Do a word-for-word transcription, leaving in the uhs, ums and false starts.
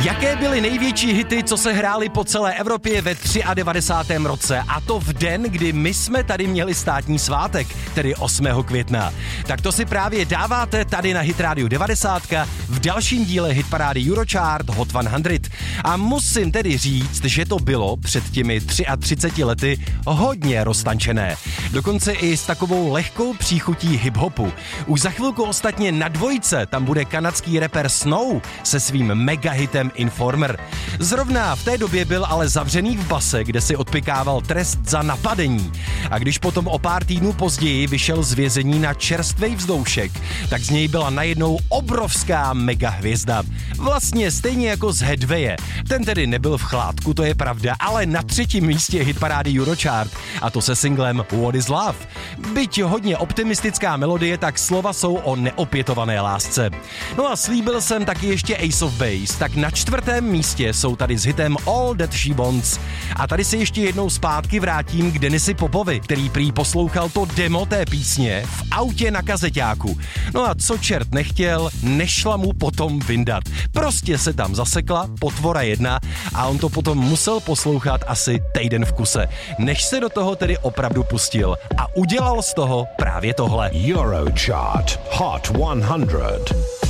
Jaké byly největší hity, co se hrály po celé Evropě ve devadesátém třetím roce? A to v den, kdy my jsme tady měli státní svátek, tedy osmého května. Tak to si právě dáváte tady na Hit Radio devadesát v dalším díle hitparády Eurochart Hot sto. A musím tedy říct, že to bylo před těmi třiceti třemi lety hodně roztančené. Dokonce i s takovou lehkou příchutí hip-hopu. Už za chvilku ostatně na dvojce tam bude kanadský rapper Snow se svým megahitem Informer. Zrovna v té době byl ale zavřený v base, kde si odpykával trest za napadení. A když potom o pár týdnů později vyšel z vězení na čerstvej vzdoušek, tak z něj byla najednou obrovská megahvězda. Vlastně stejně jako z Hedveje. Ten tedy nebyl v chládku, to je pravda, ale na třetím místě hitparády Eurochart, a to se singlem What is Love. Byť hodně optimistická melodie, tak slova jsou o neopětované lásce. No a slíbil jsem taky ještě Ace of Base, tak na čtvrtém místě jsou tady s hitem All That She Wants. A tady se ještě jednou zpátky vrátím k Denisi Popovi, který prý poslouchal to demo té písně v autě na kazeťáku. No a co čert nechtěl, nešla mu potom vyndat. Prostě se tam zasekla potvora jedna a on to potom musel poslouchat asi týden v kuse, než se do toho tedy opravdu pustil a udělal z toho právě tohle. Eurochart Hot sto.